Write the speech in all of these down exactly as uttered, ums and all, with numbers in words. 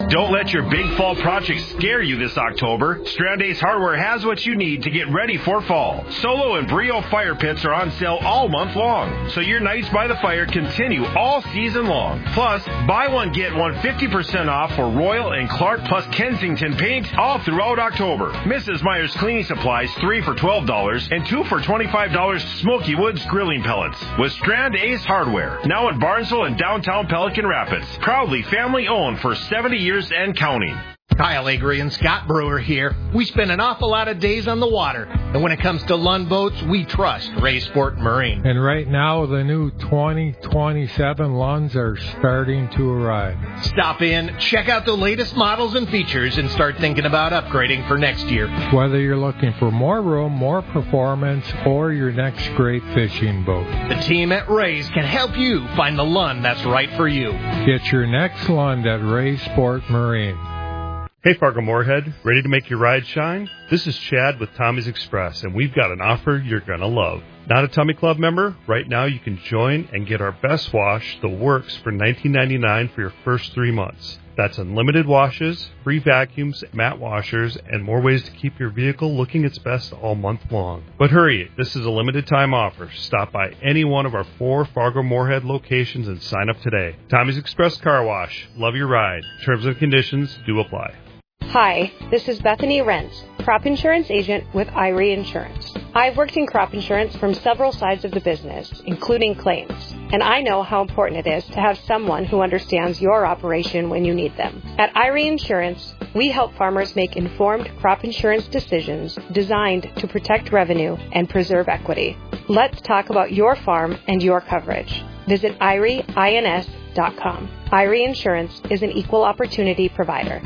Don't let your big fall project scare you this October. Strand Ace Hardware has what you need to get ready for fall. Solo and Brio fire pits are on sale all month long, so your nights by the fire continue all season long. Plus, buy one, get one fifty percent off for Royal and Clark plus Kensington paint all throughout October. Missus Meyer's Cleaning Supplies, three for twelve dollars and two for twenty-five dollars Smoky Woods grilling pellets. With Strand Ace Hardware, now at Barnesville and downtown Pelican Rapids. Proudly family owned for seventy years and counting. Kyle Agri and Scott Brewer here. We spend an awful lot of days on the water, and when it comes to Lund boats, we trust Ray Sport Marine. And right now, the new twenty twenty-seven Lunds are starting to arrive. Stop in, check out the latest models and features, and start thinking about upgrading for next year. Whether you're looking for more room, more performance, or your next great fishing boat, the team at Ray's can help you find the Lund that's right for you. Get your next Lund at Ray Sport Marine. Hey, Fargo-Moorhead, ready to make your ride shine? This is Chad with Tommy's Express, and we've got an offer you're going to love. Not a Tummy Club member? Right now you can join and get our best wash, The Works, for nineteen ninety-nine dollars for your first three months. That's unlimited washes, free vacuums, matte washers, and more ways to keep your vehicle looking its best all month long. But hurry, this is a limited time offer. Stop by any one of our four Fargo-Moorhead locations and sign up today. Tommy's Express Car Wash. Love your ride. Terms and conditions do apply. Hi, this is Bethany Rentz, crop insurance agent with Irie Insurance. I've worked in crop insurance from several sides of the business, including claims, and I know how important it is to have someone who understands your operation when you need them. At Irie Insurance, we help farmers make informed crop insurance decisions designed to protect revenue and preserve equity. Let's talk about your farm and your coverage. Visit irie ins dot com. Irie Insurance is an equal opportunity provider.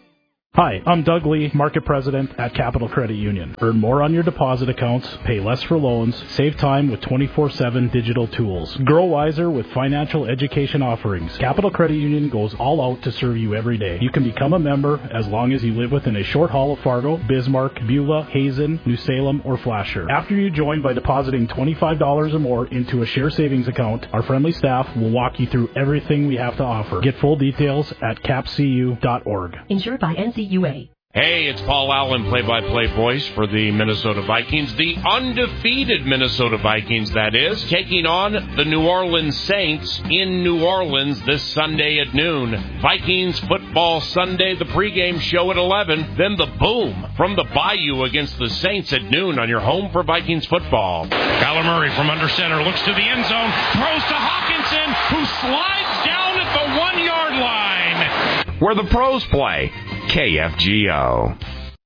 Hi, I'm Doug Lee, Market President at Capital Credit Union. Earn more on your deposit accounts, pay less for loans, save time with twenty-four seven digital tools. Grow wiser with financial education offerings. Capital Credit Union goes all out to serve you every day. You can become a member as long as you live within a short haul of Fargo, Bismarck, Beulah, Hazen, New Salem, or Flasher. After you join by depositing twenty-five dollars or more into a share savings account, our friendly staff will walk you through everything we have to offer. Get full details at cap c u dot org. Insured by N C U A. Hey, it's Paul Allen, play-by-play voice for the Minnesota Vikings, the undefeated Minnesota Vikings, that is, taking on the New Orleans Saints in New Orleans this Sunday at noon. Vikings Football Sunday, the pregame show at eleven, then the boom from the Bayou against the Saints at noon on your home for Vikings football. Kyler Murray from under center looks to the end zone, throws to Hawkinson, who slides down at the one-yard line. Where the pros play. K F G O.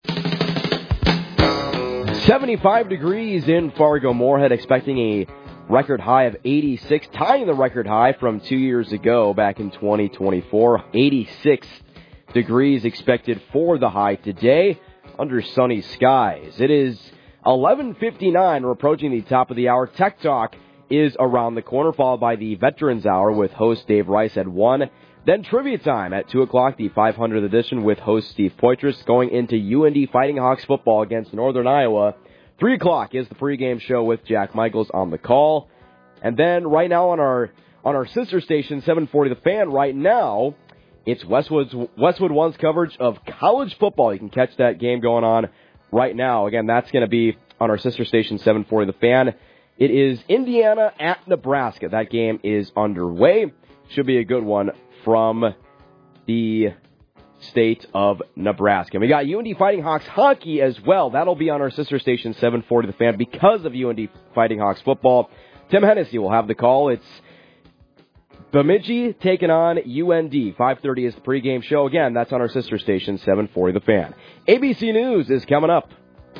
seventy-five degrees in Fargo-Moorhead, expecting a record high of eighty-six, tying the record high from two years ago back in twenty twenty-four. eighty-six degrees expected for the high today under sunny skies. It is eleven fifty-nine. We're approaching the top of the hour. Tech Talk is around the corner, followed by the Veterans Hour with host Dave Rice at one. Then trivia time at two o'clock, the five hundredth edition with host Steve Poitras, going into U N D Fighting Hawks football against Northern Iowa. three o'clock is the pregame show with Jack Michaels on the call. And then right now on our on our sister station, seven forty The Fan, right now, it's Westwood's, Westwood One's coverage of college football. You can catch that game going on right now. Again, that's going to be on our sister station, seven forty The Fan. It is Indiana at Nebraska. That game is underway. Should be a good one from the state of Nebraska. We got U N D Fighting Hawks hockey as well. That'll be on our sister station, seven forty The Fan, because of U N D Fighting Hawks football. Tim Hennessy will have the call. It's Bemidji taking on U N D. five thirty is the pregame show. Again, that's on our sister station, seven forty The Fan. A B C News is coming up.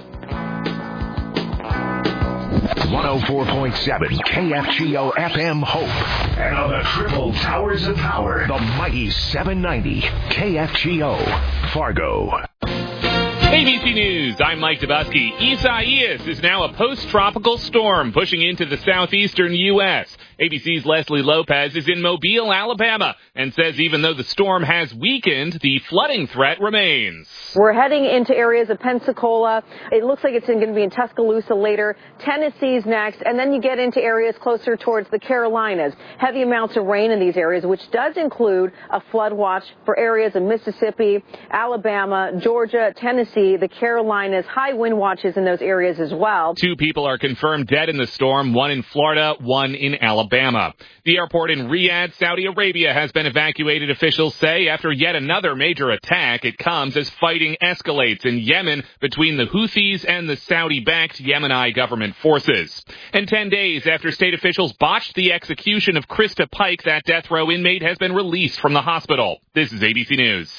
one oh four point seven K F G O F M Hope. And on the triple towers of power, the mighty seven ninety K F G O Fargo. A B C News, I'm Mike Dubusky. Isaias is now a post-tropical storm pushing into the southeastern U S A B C's Leslie Lopez is in Mobile, Alabama, and says even though the storm has weakened, the flooding threat remains. We're heading into areas of Pensacola. It looks like it's going to be in Tuscaloosa later. Tennessee's next, and then you get into areas closer towards the Carolinas. Heavy amounts of rain in these areas, which does include a flood watch for areas of Mississippi, Alabama, Georgia, Tennessee, the Carolinas. High wind watches in those areas as well. Two people are confirmed dead in the storm, one in Florida, one in Alabama. The airport in Riyadh, Saudi Arabia, has been evacuated, officials say, after yet another major attack. It comes as fighting escalates in Yemen between the Houthis and the Saudi-backed Yemeni government forces. And ten days after state officials botched the execution of Krista Pike, that death row inmate has been released from the hospital. This is A B C News.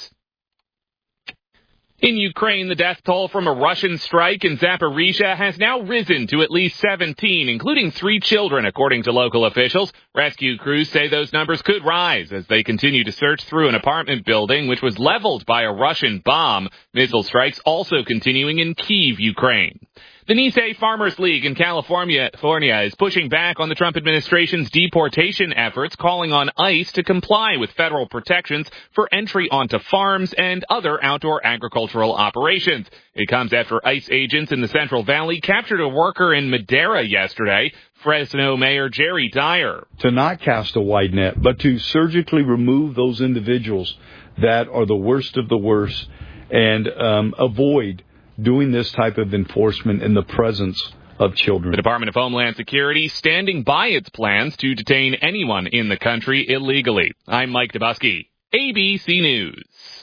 In Ukraine, the death toll from a Russian strike in Zaporizhia has now risen to at least seventeen, including three children, according to local officials. Rescue crews say those numbers could rise as they continue to search through an apartment building which was leveled by a Russian bomb. Missile strikes also continuing in Kyiv, Ukraine. The Nisei Farmers League in California is pushing back on the Trump administration's deportation efforts, calling on ICE to comply with federal protections for entry onto farms and other outdoor agricultural operations. It comes after ICE agents in the Central Valley captured a worker in Madera yesterday. Fresno Mayor Jerry Dyer. To not cast a wide net, but to surgically remove those individuals that are the worst of the worst and um, avoid doing this type of enforcement in the presence of children. The Department of Homeland Security standing by its plans to detain anyone in the country illegally. I'm Mike Dubusky, A B C News.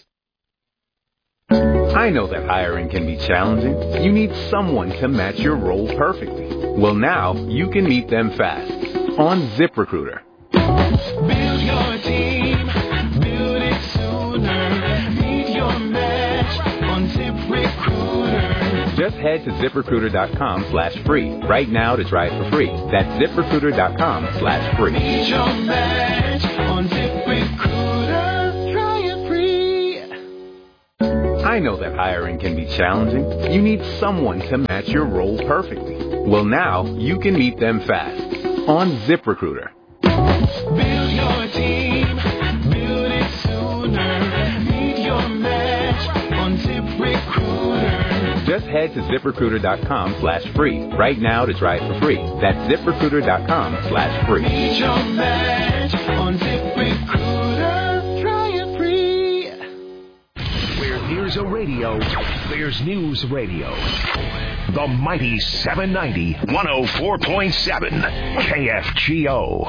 I know that hiring can be challenging. You need someone to match your role perfectly. Well, now you can meet them fast on ZipRecruiter. Build your team, build it sooner. Meet your match on ZipRecruiter. Just head to ZipRecruiter.com slash free right now to try it for free. That's ZipRecruiter.com slash free. Meet your match on ZipRecruiter. Try it free. I know that hiring can be challenging. You need someone to match your role perfectly. Well, now you can meet them fast on ZipRecruiter. Build your team, build it sooner. Meet your match on ZipRecruiter. Just head to ZipRecruiter.com slash free right now to try it for free. That's ZipRecruiter.com slash free. Meet your match on ZipRecruiter. Try it free. Where there's a radio, there's News Radio. The mighty seven ninety, one oh four point seven K F G O.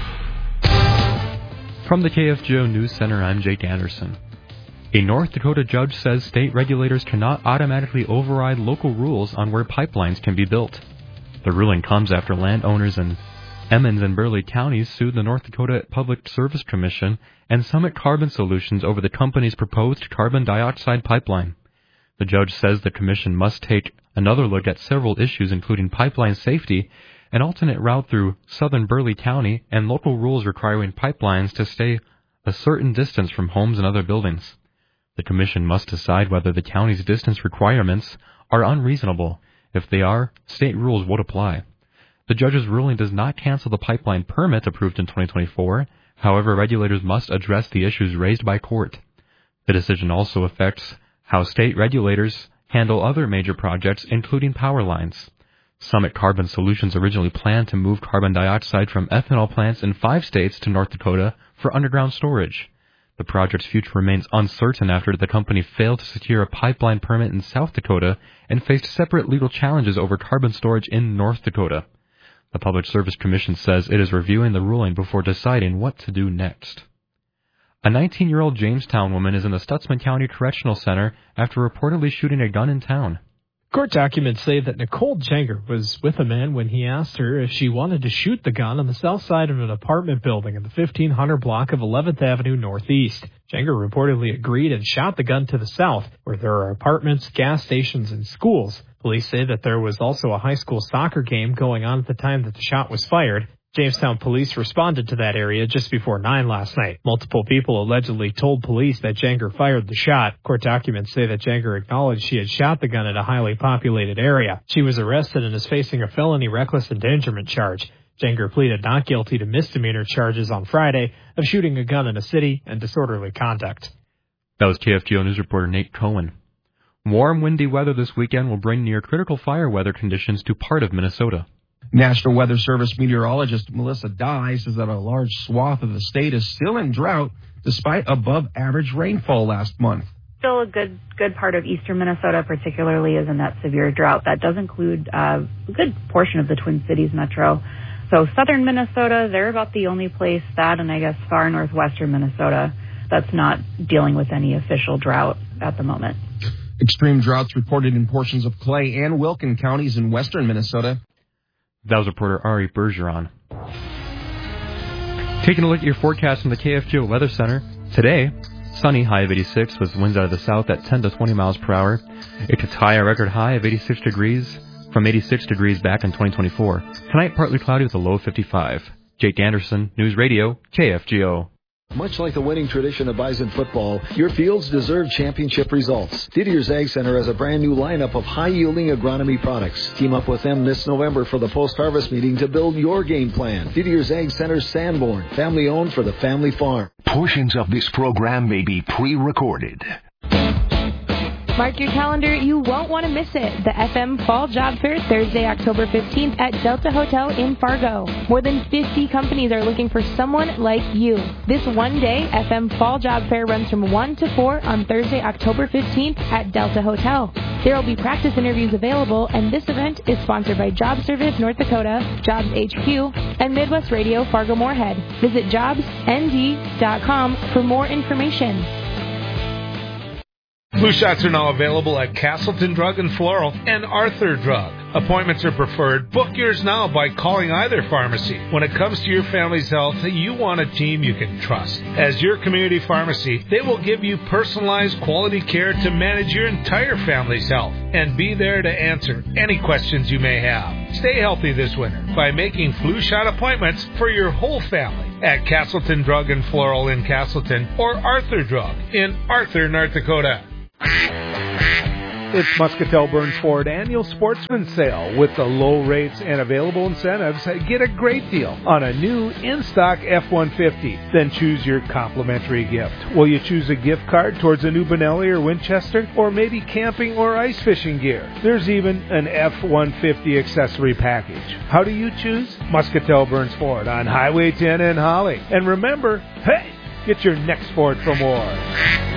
From the K F G O News Center, I'm Jake Anderson. A North Dakota judge says state regulators cannot automatically override local rules on where pipelines can be built. The ruling comes after landowners in Emmons and Burleigh counties sued the North Dakota Public Service Commission and Summit Carbon Solutions over the company's proposed carbon dioxide pipeline. The judge says the commission must take another look at several issues, including pipeline safety, an alternate route through southern Burleigh County, and local rules requiring pipelines to stay a certain distance from homes and other buildings. The commission must decide whether the county's distance requirements are unreasonable. If they are, state rules would apply. The judge's ruling does not cancel the pipeline permit approved in twenty twenty-four. However, regulators must address the issues raised by court. The decision also affects how state regulators handle other major projects, including power lines. Summit Carbon Solutions originally planned to move carbon dioxide from ethanol plants in five states to North Dakota for underground storage. The project's future remains uncertain after the company failed to secure a pipeline permit in South Dakota and faced separate legal challenges over carbon storage in North Dakota. The Public Service Commission says it is reviewing the ruling before deciding what to do next. A nineteen-year-old Jamestown woman is in the Stutsman County Correctional Center after reportedly shooting a gun in town. Court documents say that Nicole Jenger was with a man when he asked her if she wanted to shoot the gun on the south side of an apartment building in the fifteen hundred block of eleventh Avenue Northeast. Jenger reportedly agreed and shot the gun to the south, where there are apartments, gas stations, and schools. Police say that there was also a high school soccer game going on at the time that the shot was fired. Jamestown police responded to that area just before nine last night. Multiple people allegedly told police that Janger fired the shot. Court documents say that Janger acknowledged she had shot the gun at a highly populated area. She was arrested and is facing a felony reckless endangerment charge. Janger pleaded not guilty to misdemeanor charges on Friday of shooting a gun in a city and disorderly conduct. That was K F G O News reporter Nate Cohen. Warm, windy weather this weekend will bring near critical fire weather conditions to part of Minnesota. National Weather Service meteorologist Melissa Dye says that a large swath of the state is still in drought despite above-average rainfall last month. Still a good good part of eastern Minnesota particularly is in that severe drought. That does include uh, a good portion of the Twin Cities metro. So southern Minnesota, they're about the only place that, and I guess far northwestern Minnesota, that's not dealing with any official drought at the moment. Extreme droughts reported in portions of Clay and Wilkin counties in western Minnesota. That was reporter Ari Bergeron. Taking a look at your forecast from the K F G O Weather Center. Today, sunny, high of eighty-six, with winds out of the south at ten to twenty miles per hour. It could tie a record high of eighty-six degrees from eighty-six degrees back in twenty twenty-four. Tonight, partly cloudy with a low of fifty-five. Jake Anderson, News Radio, K F G O. Much like the winning tradition of Bison football, your fields deserve championship results. Didier's Ag Center has a brand new lineup of high-yielding agronomy products. Team up with them this November for the post-harvest meeting to build your game plan. Didier's Ag Center Sanborn, family-owned for the family farm. Portions of this program may be pre-recorded. Mark your calendar. You won't want to miss it. The F M Fall Job Fair, Thursday, October fifteenth at Delta Hotel in Fargo. More than fifty companies are looking for someone like you. This one-day F M Fall Job Fair runs from one to four on Thursday, October fifteenth at Delta Hotel. There will be practice interviews available, and this event is sponsored by Job Service North Dakota, Jobs H Q, and Midwest Radio Fargo-Moorhead. Visit jobs n d dot com for more information. Flu shots are now available at Castleton Drug and Floral and Arthur Drug. Appointments are preferred. Book yours now by calling either pharmacy. When it comes to your family's health, you want a team you can trust. As your community pharmacy, they will give you personalized quality care to manage your entire family's health and be there to answer any questions you may have. Stay healthy this winter by making flu shot appointments for your whole family at Castleton Drug and Floral in Castleton or Arthur Drug in Arthur, North Dakota. It's Muscatel Burns Ford Annual Sportsman Sale. With the low rates and available incentives, get a great deal on a new in-stock F one fifty. Then choose your complimentary gift. Will you choose a gift card towards a new Benelli or Winchester? Or maybe camping or ice fishing gear? There's even an F one fifty accessory package. How do you choose? Muscatel Burns Ford on Highway ten in Holly. And remember, hey, get your next Ford from Ward.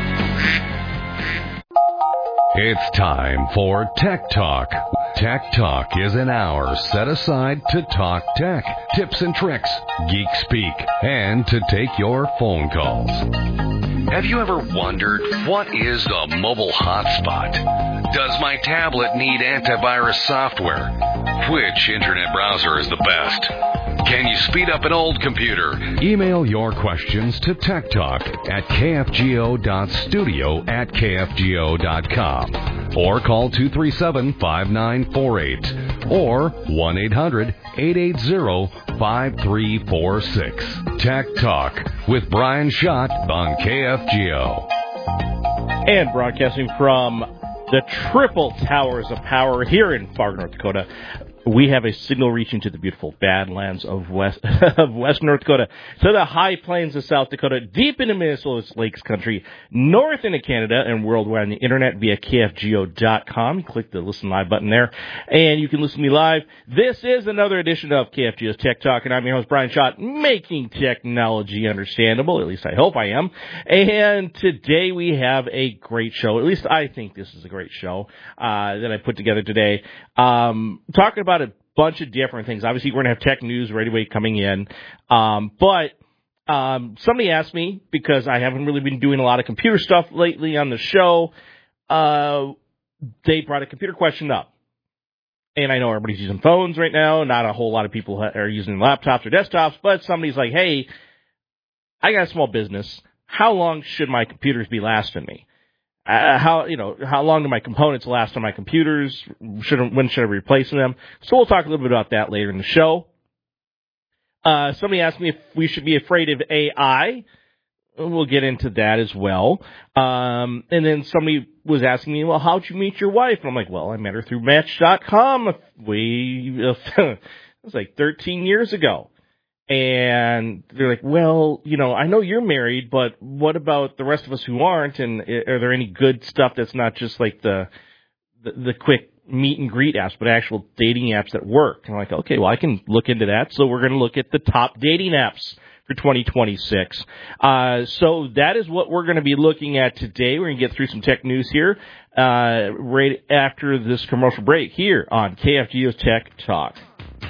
It's time for Tech Talk. Tech Talk is an hour set aside to talk tech, tips and tricks, geek speak, and to take your phone calls. Have you ever wondered, what is the mobile hotspot? Does my tablet need antivirus software? Which internet browser is the best? Can you speed up an old computer? Email your questions to Tech Talk at kfgo.studio at kfgo.com or call two three seven, five nine four eight or one eight hundred, eight eight zero, five three four six. Tech Talk with Brian Schott on K F G O. And broadcasting from the Triple Towers of Power here in Fargo, North Dakota, we have a signal reaching to the beautiful Badlands of West of West North Dakota, to the high plains of South Dakota, deep into Minnesota's Lakes Country, north into Canada, and worldwide on the internet via K F G O dot com. Click the Listen Live button there, and you can listen to me live. This is another edition of K F G O's Tech Talk, and I'm your host, Brian Schott, making technology understandable. At least I hope I am. And today we have a great show. At least I think this is a great show uh, that I put together today. Um, talking about a bunch of different things. Obviously, we're going to have tech news right away coming in. Um, but um, somebody asked me, because I haven't really been doing a lot of computer stuff lately on the show, uh, they brought a computer question up. And I know everybody's using phones right now. Not a whole lot of people are using laptops or desktops. But somebody's like, hey, I got a small business. How long should my computers be lasting me? Uh, how you know how long do my components last on my computers? Should when should I replace them? So we'll talk a little bit about that later in the show. Uh, somebody asked me if we should be afraid of A I. We'll get into that as well. Um, and then somebody was asking me, well, how'd you meet your wife? And I'm like, well, I met her through Match dot com. We, it was like thirteen years ago. And they're like, well, you know, I know you're married, but what about the rest of us who aren't? And are there any good stuff that's not just like the the, the quick meet and greet apps, but actual dating apps that work? And I'm like, okay, well, I can look into that. So we're going to look at the top dating apps for twenty twenty-six. Uh, so that is what we're going to be looking at today. We're going to get through some tech news here uh, right after this commercial break here on K F G O's Tech Talk.